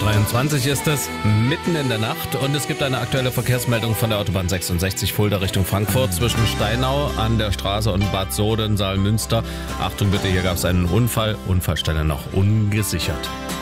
23 Uhr ist es, mitten in der Nacht, und es gibt eine aktuelle Verkehrsmeldung von der Autobahn 66 Fulda Richtung Frankfurt zwischen Steinau an der Straße und Bad Soden, Saalmünster. Achtung bitte, hier gab es einen Unfall, Unfallstelle noch ungesichert.